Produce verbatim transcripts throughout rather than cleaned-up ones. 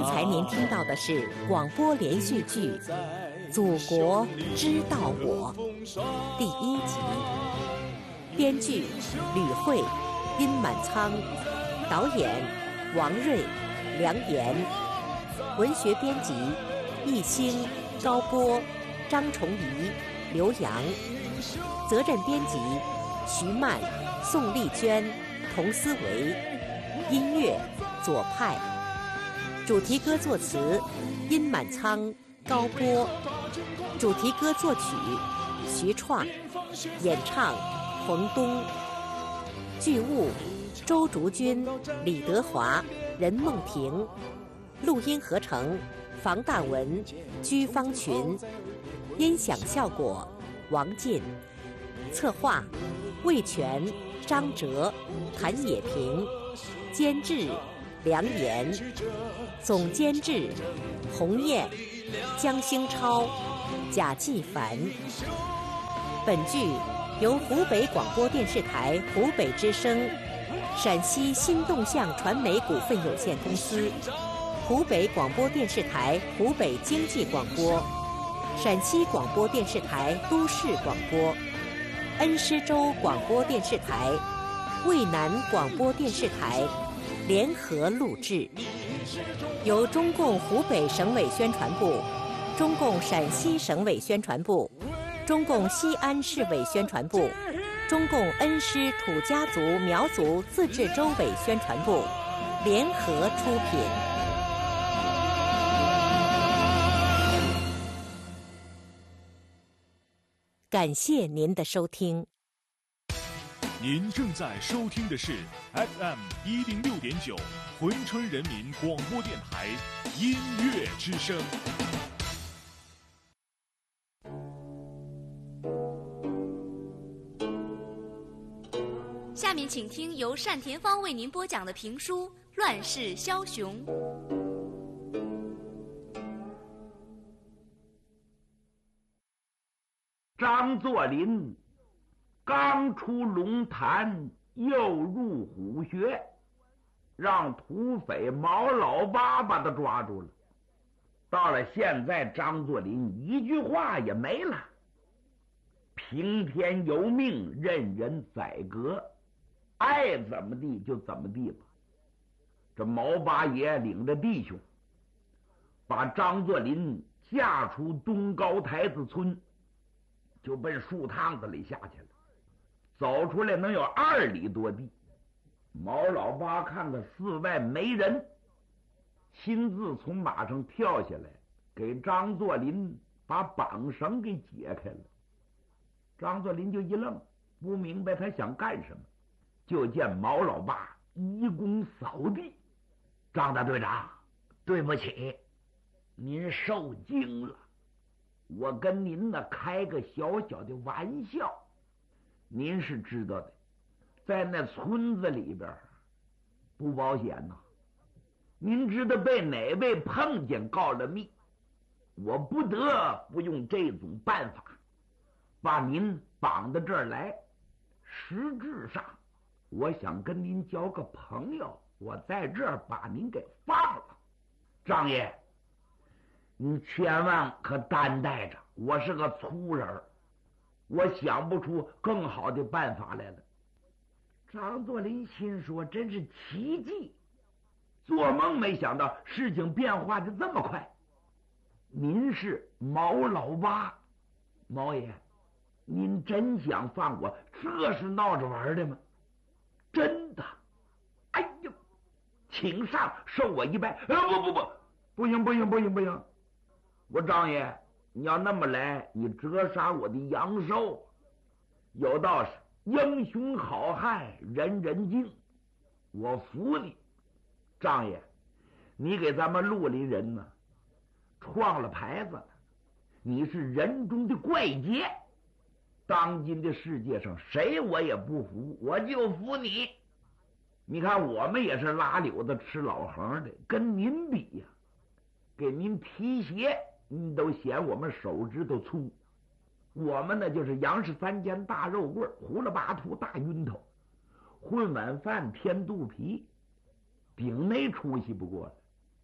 才您听到的是广播连续剧《祖国知道我》第一集，编剧吕慧、殷满仓，导演王瑞、梁岩，文学编辑易兴、高波、张崇仪、刘洋，责任编辑徐曼、宋丽娟、童思维，音乐左派，主题歌作词殷满仓、高波，主题歌作曲徐创，演唱冯东，剧务周竹君、李德华、任梦婷，录音合成房大文、居方群，音响效果王进，策划魏全、张哲、谭野平，监制梁岩，总监制洪燕、江兴超、贾继凡。本剧由湖北广播电视台湖北之声、陕西新动向传媒股份有限公司、湖北广播电视台湖北经济广播、陕西广播电视台都市广播、恩施州广播电视台、渭南广播电视台联合录制，由中共湖北省委宣传部、中共陕西省委宣传部、中共西安市委宣传部、中共恩施土家族苗族自治州委宣传部联合出品。感谢您的收听。 您正在收听的是 F M 一零六点九珲春人民广播电台音乐之声。 下面请听由单田芳为您播讲的评书《乱世枭雄》。 张作霖刚出龙潭，又入虎穴，让土匪毛老八把他抓住了。到了现在，张作霖一句话也没了，平天由命，任人宰割，爱怎么地就怎么地吧。这毛八爷领着弟兄，把张作霖架出东高台子村，就奔树趟子里下去了。走出来能有二里多地，毛老八看看寺外没人，亲自从马上跳下来，给张作霖把绑绳给解开了。张作霖就一愣，不明白他想干什么。就见毛老八一躬扫地：“张大队长，对不起，您受惊了。我跟您呢开个小小的玩笑。您是知道的，在那村子里边不保险呐。您知道被哪位碰见告了密，我不得不用这种办法把您绑到这儿来。实质上我想跟您交个朋友，我在这儿把您给放了。张爷，你千万可担待着，我是个粗人，我想不出更好的办法来了。”张作霖心说，真是奇迹，做梦没想到事情变化的这么快。您是毛老八，毛爷，您真想放我？这是闹着玩的吗？真的。哎呦，请上，受我一拜。哎，不不不，不行不行不行不行，我张爷，你要那么来，你折杀我的阳寿。有道是英雄好汉人人敬，我服你。张爷，你给咱们绿林人呢创了牌子了，你是人中的怪杰。当今的世界上谁我也不服，我就服你。你看我们也是拉柳子吃老横的，跟您比呀、啊，给您提鞋你都嫌我们手指头粗。我们呢就是杨氏三尖大肉棍，胡了八秃大晕头，混碗饭添肚皮，顶没出息不过了。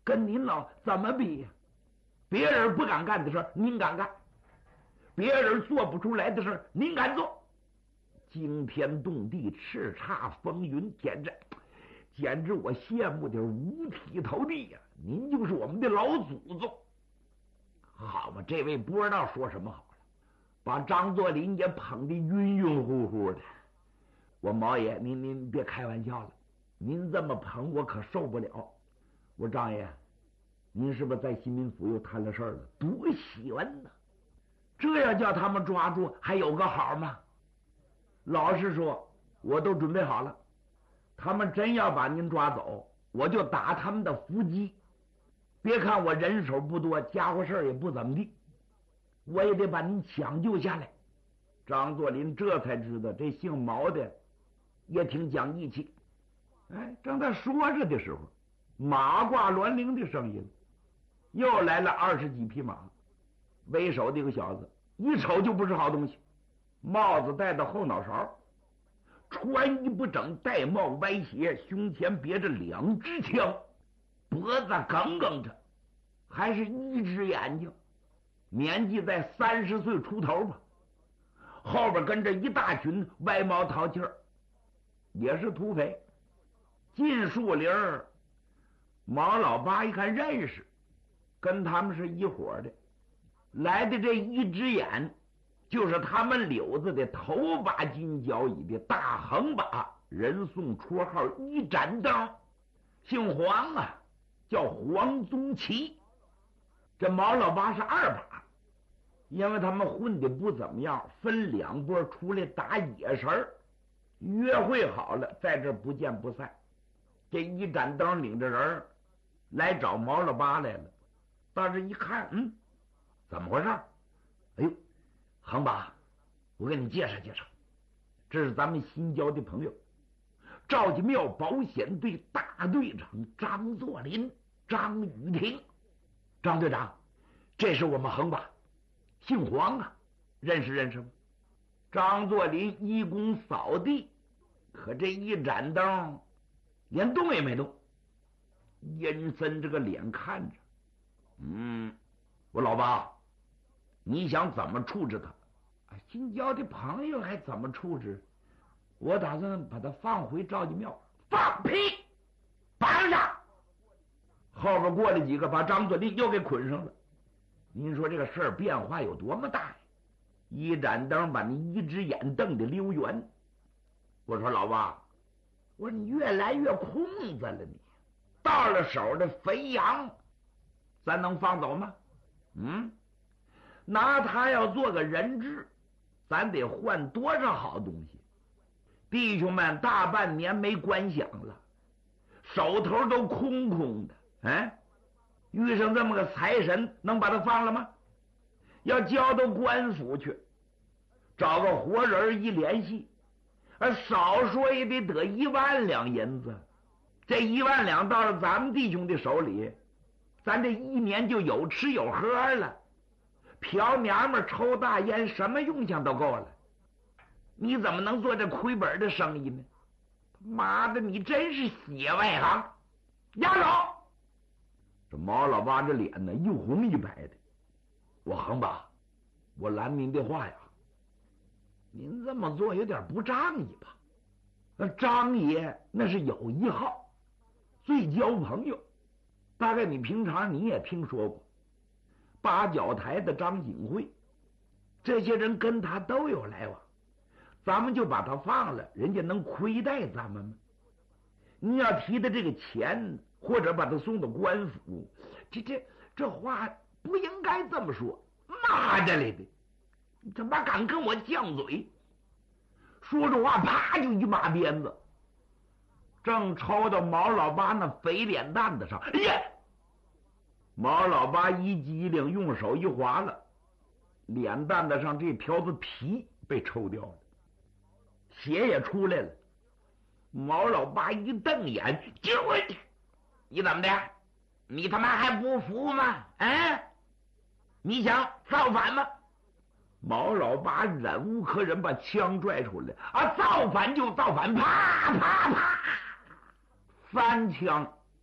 跟您老怎么比呀？别人不敢干的事儿，您敢干；别人做不出来的事儿，您敢做。惊天动地，叱咤风云，简直简直我羡慕的五体投地呀！您就是我们的老祖宗。好嘛，这位不知道说什么好了，把张作霖也捧得晕晕乎乎的。我毛爷，您您别开玩笑了，您这么捧我可受不了。我张爷，您是不是在新民府又摊了事儿了？多喜闻呢！这要叫他们抓住，还有个好吗？老实说，我都准备好了。他们真要把您抓走，我就打他们的伏击。别看我人手不多，家伙事儿也不怎么地，我也得把您抢救下来。张作霖这才知道，这姓毛的也挺讲义气。哎，正在说着的时候，马挂銮铃的声音，又来了二十几匹马，为首的一个小子，一瞅就不是好东西，帽子戴到后脑勺，穿衣不整，戴帽歪斜，胸前别着两支枪，脖子梗梗着，还是一只眼睛，年纪在三十岁出头吧。后边跟着一大群歪毛淘气儿，也是土匪。进树林儿，毛老八一看认识，跟他们是一伙的。来的这一只眼，就是他们柳子的头把金交椅的大横把，人送绰号一盏灯，姓黄啊，叫黄宗奇。这毛老八是二把，因为他们混的不怎么样，分两波出来打野神儿，约会好了，在这不见不散。这一盏灯领着人来找毛老八来了，到这一看，嗯，怎么回事？哎呦，横把，我给你介绍介绍，这是咱们新交的朋友，赵家庙保险队大队长张作霖、张雨婷。张队长，这是我们横把，姓黄啊，认识认识吗？张作霖一躬扫地，可这一盏灯连动也没动，阴森这个脸看着，嗯，我老八，你想怎么处置他？新交的朋友还怎么处置？我打算把他放回赵家庙。放屁！绑上！后边过来几个，把张作霖又给捆上了。您说这个事儿变化有多么大呀？一盏灯把你一只眼瞪得溜圆。我说老八，我说你越来越空子了，你到了手的肥羊，咱能放走吗？嗯，拿他要做个人质，咱得换多少好东西？弟兄们大半年没官饷了，手头都空空的，哎，遇上这么个财神，能把他放了吗？要交到官府去，找个活人一联系，而少说也得得一万两银子。这一万两到了咱们弟兄的手里，咱这一年就有吃有喝了，嫖娘们抽大烟，什么用项都够了。你怎么能做这亏本的生意呢？妈的，你真是血外行！押走！这毛老八这脸呢一红一白的。我横吧，我拦您的话呀，您这么做有点不仗义吧？那张爷那是有一号，最交朋友，大概你平常你也听说过，八角台的张景惠，这些人跟他都有来往，咱们就把他放了，人家能亏待咱们吗？你要提的这个钱，或者把他送到官府，这这这话不应该这么说。妈的嘞的，你他妈敢跟我犟嘴！说着话，啪就一马鞭子，正抽到毛老八那肥脸蛋子上。哎呀！毛老八一激灵，用手一划了，脸蛋子上这条子皮被抽掉了，血也出来了。毛老八一瞪眼，就我，你怎么的？你他妈还不服吗？啊！你想造反吗？毛老八忍无可忍，把枪拽出来啊！造反就造反！啪啪啪，三枪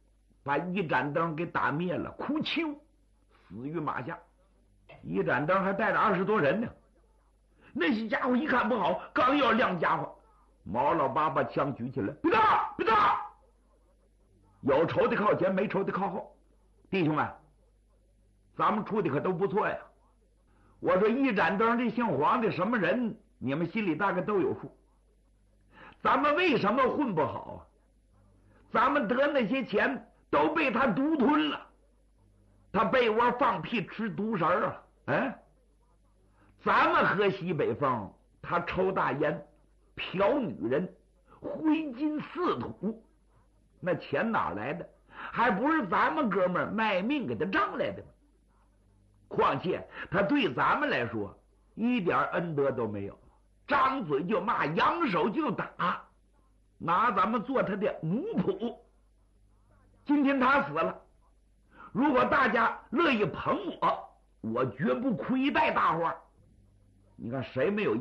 把一盏灯给打灭了，哭丘死于马下。一盏灯还带着二十多人呢，那些家伙一看不好，刚要亮家伙，毛老八把枪举起来，别动，别动，有仇的靠前，没仇的靠后。弟兄们，咱们处的可都不错呀。我说一盏灯这姓黄的什么人，你们心里大概都有数。咱们为什么混不好啊？咱们得那些钱都被他独吞了，他被窝放屁吃独食啊！哎，咱们喝西北风，他抽大烟，嫖女人，挥金似土，那钱哪来的？还不是咱们哥们儿卖命给他挣来的吗？况且他对咱们来说一点恩德都没有，张嘴就骂，扬手就打，拿咱们做他的奴仆。今天他死了，如果大家乐意捧我，我绝不亏待大伙儿。你看谁没有